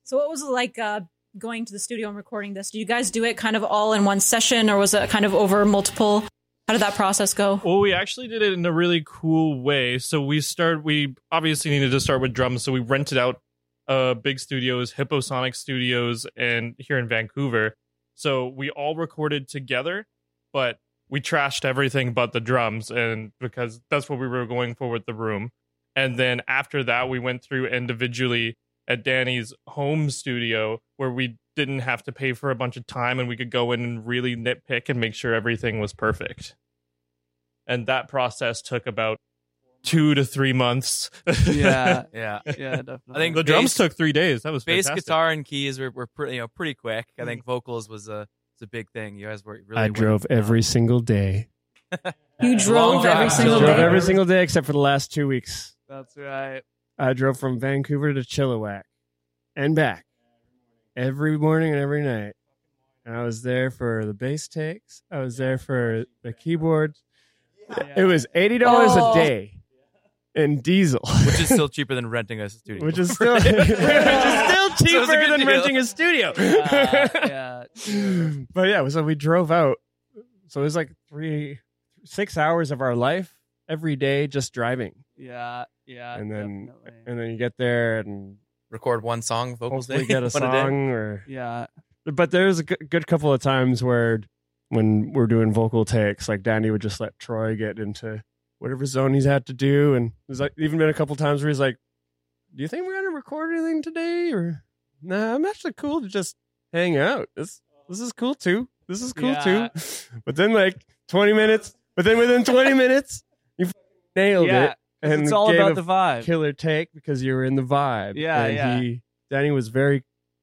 So what was it like going to the studio and recording this? Did you guys do it kind of all in one session, or was it kind of over multiple? How did that process go? Well, we actually did it in a really cool way. So we obviously needed to start with drums. So we rented out big studios, Hipposonic Studios, and here in Vancouver. So we all recorded together, but we trashed everything but the drums, and because that's what we were going for with the room. And then after that, we went through individually at Danny's home studio, where we didn't have to pay for a bunch of time, and we could go in and really nitpick and make sure everything was perfect. And that process took about 2 to 3 months. Yeah, Yeah. definitely. I think The drums took 3 days. That was bass, fantastic. guitar, and keys were pretty quick. I think vocals was a big thing. You guys were really. I drove every single day. You drove drive. every single Drove day. every single day except for the last 2 weeks. That's right. I drove from Vancouver to Chilliwack and back every morning and every night. And I was there for the bass takes. I was there for the keyboards. It was $80 Oh. a day in diesel, which is still cheaper than renting a studio. which is still So it's a cheaper good than deal. renting a studio. Yeah. But yeah, so we drove out. So it was like 6 hours of our life every day just driving. Yeah. And then definitely. and then you get there and record one song, vocals. hopefully get a One day. song or. Yeah. But there was a good couple of times where when we're doing vocal takes, like Danny would just let Troy get into whatever zone he's had to do, and there's like even been a couple times where he's like, "Do you think we're gonna record anything today?" Or, "Nah, I'm actually cool to just hang out. This is cool too. This is cool Yeah. too." But then like 20 minutes, but then within 20 minutes, you nailed Yeah. it, and It's all gave about a the vibe. killer take because you were in the vibe. Yeah, and yeah. Danny was very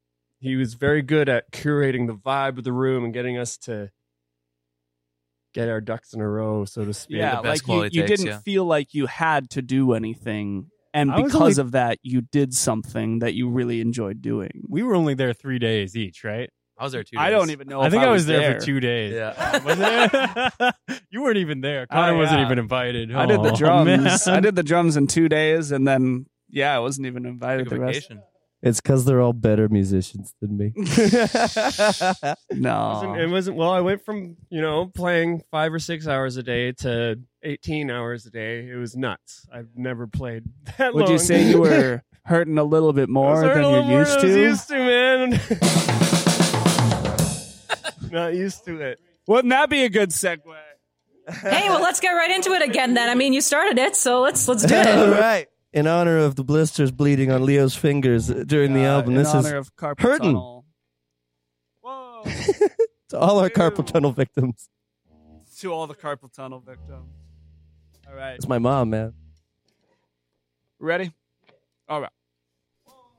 good at curating the vibe of the room and getting us to get our ducks in a row, so to speak. Yeah, the best like quality you takes, didn't yeah. feel like you had to do anything, and I was because only- of that, you did something that you really enjoyed doing. We were only there 3 days each, right? I was there 2 days. I don't even know. I if think I was there for 2 days. Yeah. Was it? You weren't even there. Connor Oh, wasn't yeah. even invited. I did the Oh, drums. man. I did the drums in 2 days, and then I wasn't even invited Took a the rest. vacation. It's because they're all better musicians than me. No, It wasn't well. I went from playing 5 or 6 hours a day to 18 hours a day. It was nuts. I've never played that long. would you say you were hurting a little bit I was more hurting than a little you're more used than I to? was used to, man. Not used to it. Wouldn't that be a good segue? Hey, well, let's get right into it again then. I mean, you started it, so let's do All it. right. In honor of the blisters bleeding on Leo's fingers during the album, in this is honor of carpal hurting. tunnel. Whoa! to all our carpal tunnel victims. To all the carpal tunnel victims. All right, It's my mom, man. ready? All right.